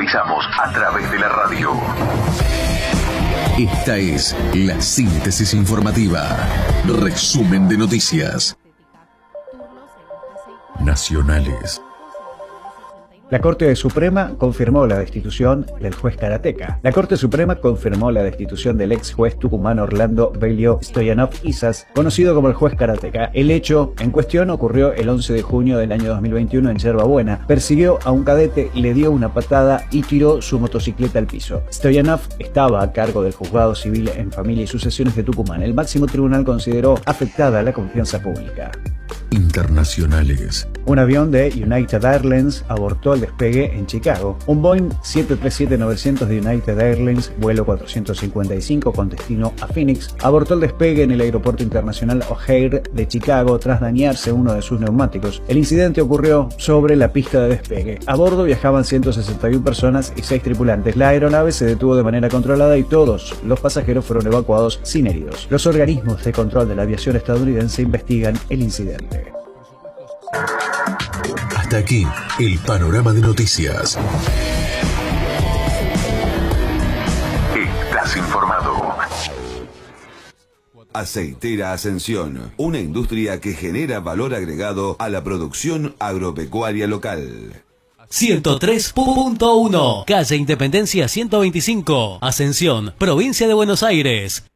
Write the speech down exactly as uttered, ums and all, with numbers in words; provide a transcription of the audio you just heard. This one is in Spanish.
actualizamos a través de la radio. Esta es la síntesis informativa. Resumen de noticias nacionales. La Corte Suprema confirmó la destitución del juez karateca. La Corte Suprema confirmó la destitución del ex juez tucumano Orlando Belio Stoyanov Isas, conocido como el juez karateca. El hecho en cuestión ocurrió el once de junio del año dos mil veintiuno en Yerba Buena. Persiguió a un cadete, le dio una patada y tiró su motocicleta al piso. Stoyanov estaba a cargo del Juzgado Civil en Familia y Sucesiones de Tucumán. El máximo tribunal consideró afectada la confianza pública. Internacionales. Un avión de United Airlines abortó al despegue en Chicago. Un Boeing siete tres siete novecientos de United Airlines, vuelo cuatrocientos cincuenta y cinco con destino a Phoenix, abortó el despegue en el aeropuerto internacional O'Hare de Chicago tras dañarse uno de sus neumáticos. El incidente ocurrió sobre la pista de despegue. A bordo viajaban ciento sesenta y una personas y seis tripulantes. La aeronave se detuvo de manera controlada y todos los pasajeros fueron evacuados sin heridos. Los organismos de control de la aviación estadounidense investigan el incidente. Hasta aquí el panorama de noticias. Estás informado. Aceitera Ascensión, una industria que genera valor agregado a la producción agropecuaria local. ciento tres punto uno, calle Independencia ciento veinticinco, Ascensión, provincia de Buenos Aires.